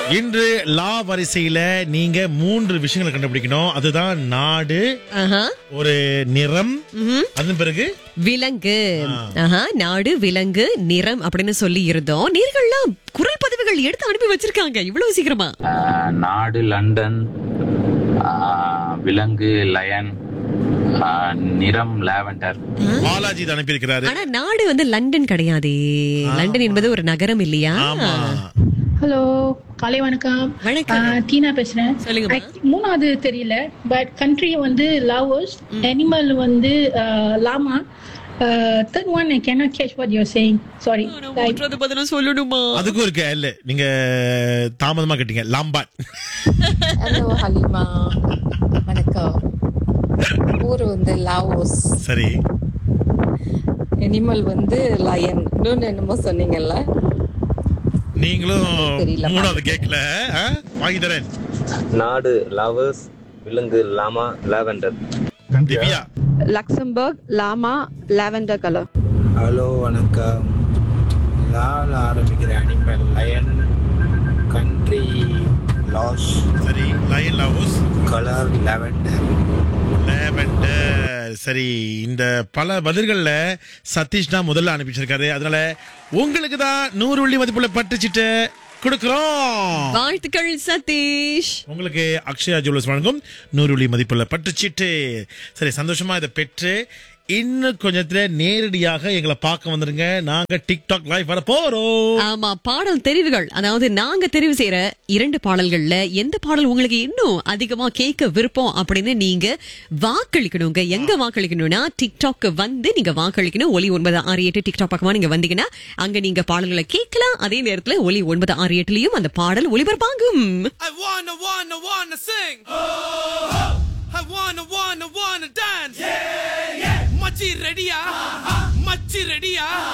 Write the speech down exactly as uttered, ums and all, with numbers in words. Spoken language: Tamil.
இன்று லா வரிசையில நீங்க மூன்று விஷயங்களை கண்டுபிடிக்கணும். அதுதான் நாடு, ஆஹா. ஒரு நிறம், ம்ஹும். அதன் பிறகு விலங்கு. ஆஹா, நாடு, விலங்கு, நிறம் அப்படின்னு சொல்லி இருந்தோம். நீர்கள்லாம் குரல் பதிவுகள் எடுத்து அனுப்பி வச்சிருக்காங்க இவ்வளவு சீக்கிரமா. ஆஹ் நாடு லண்டன், ஆஹ் விலங்கு லயன், ஆஹ் நிறம் லாவெண்டர். பாலாஜி இதை அனுப்பியிருக்கிறாரு. ஆனா நாடு வந்து லண்டன் கிடையாதே. லண்டன் என்பது ஒரு நகரம் இல்லையா? ஆமா. ஹலோ, காலை வணக்கம். வணக்கம். ஆ, டீனா பேசுறேன். சொல்லுங்கம்மா. I- மூணாவது தெரியல, பட் கண்ட்ரி வந்து லாவோஸ், அனிமல் வந்து லாமா. Third one I cannot catch what you are saying. Sorry. மூன்றாவது பதிலும் சொல்லணுமா? அதுக்கும் இருக்கு. இல்ல நீங்க தாமதமா கேட்டீங்க. லாம்பாட். ஹலோ ஹலிமா, வணக்கம். ஊர் வந்து லாவோஸ், சரி. அனிமல் வந்து லயன். இன்னொன்னு என்னமோ சொன்னீங்கல்ல, நீங்களும் தெரியல. மூணாவது கேட்கல. ஆ? வாங்கி தரேன். நாடு லாவஸ், விலங்கு லாமா, லாவெண்டர். திவ்யா. லக்சம்பர்க், லாமா, லாவெண்டர் கலர். ஹலோ வணக்கம். லால ஆரம்பிக்கிற அனிமல் லயன், கண்ட்ரி லாஸ், சரி. Line, Laos, colour lavender. Lavender. சரி, இந்த பல பதில்கள்ல சதீஷ் தான் முதல்ல அனுப்பிச்சிருக்காரு. அதனால உங்களுக்கு தான் நூறு வெள்ளி மதிப்புள்ள பட்டுச்சிட்டு கொடுக்கிறோம். வாழ்த்துக்கள் சதீஷ். உங்களுக்கு அக்ஷயா ஜுவல்லர்ஸ் வழங்கும் நூறு வெள்ளி மதிப்புள்ள பட்டுச்சீட்டு. சரி, சந்தோஷமா இதை பெற்று இன்னும் கொஞ்சத்துல நேரடியாக எங்களை பார்க்க வந்துருங்க. நாங்க டிக்டாக் லைவ் வர போறோம். ஆமா, பாடல் தெரிவுகள், அதாவது நாங்க தெரிவு செய்யற இரண்டு பாடல்கள்ல எந்த பாடல் உங்களுக்கு இன்னும் அதிகமா கேட்க விருப்பம் அப்படின்னு நீங்க வாக்களிக்கணுங்க. எங்க வாக்களிக்கணும்னா டிக்டாக் வந்து நீங்க வாக்களிக்கணும். ஒலி ஒன்பது ஆறு எட்டு டிக்டாக் பக்கமா நீங்க வந்தீங்கன்னா அங்க நீங்க பாடல்களை கேட்கலாம். அதே நேரத்துல ஒலி ஒன்பது ஆறு எட்டுலயும் அந்த பாடல் ஒளிபரப்பாகும். I wanna, wanna, wanna sing. I wanna, wanna, wanna dance. Yeah, yeah. Machi ready ya? Machi ready ya?